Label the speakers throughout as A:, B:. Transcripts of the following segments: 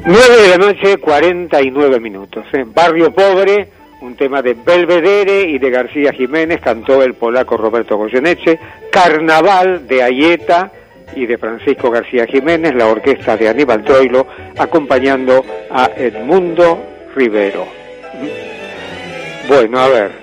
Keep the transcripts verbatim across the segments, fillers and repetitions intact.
A: nueve de la noche, cuarenta y nueve minutos. En Barrio Pobre, un tema de Belvedere y de García Jiménez, cantó el polaco Roberto Goyeneche. Carnaval de Ayeta y de Francisco García Jiménez, la orquesta de Aníbal Troilo, acompañando a Edmundo Rivero. Bueno, a ver,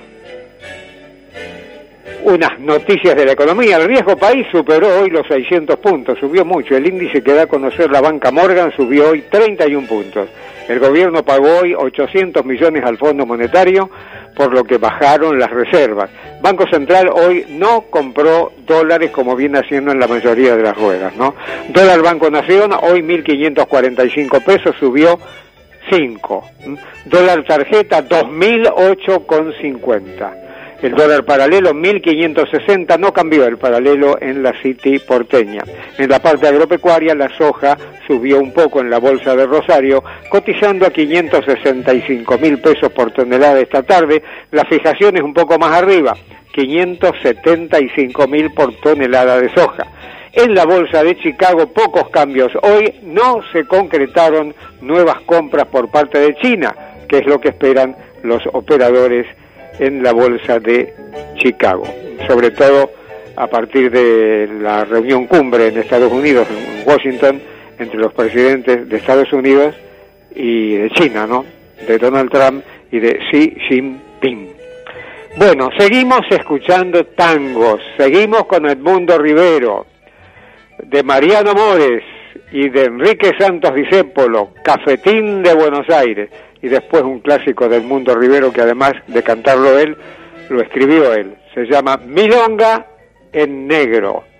A: unas noticias de la economía. El riesgo país superó hoy los seiscientos puntos, subió mucho. El índice que da a conocer la banca Morgan subió hoy treinta y un puntos. El gobierno pagó hoy ochocientos millones al Fondo Monetario, por lo que bajaron las reservas. Banco Central hoy no compró dólares como viene haciendo en la mayoría de las ruedas, ¿no? Dólar Banco Nación hoy mil quinientos cuarenta y cinco pesos, subió cinco. Dólar tarjeta dos mil ocho con cincuenta. El dólar paralelo mil quinientos sesenta, no cambió el paralelo en la City porteña. En la parte agropecuaria, la soja subió un poco en la bolsa de Rosario, cotizando a quinientos sesenta y cinco mil pesos por tonelada esta tarde. La fijación es un poco más arriba, quinientos setenta y cinco mil por tonelada de soja. En la bolsa de Chicago, pocos cambios. Hoy no se concretaron nuevas compras por parte de China, que es lo que esperan los operadores en la bolsa de Chicago, sobre todo a partir de la reunión cumbre en Estados Unidos, en Washington, entre los presidentes de Estados Unidos y de China, ¿no? De Donald Trump y de Xi Jinping. Bueno, seguimos escuchando tangos, seguimos con Edmundo Rivero, de Mariano Mores y de Enrique Santos Discépolo, Cafetín de Buenos Aires, y después un clásico del Edmundo Rivero que además de cantarlo él, lo escribió él. Se llama Milonga en Negro.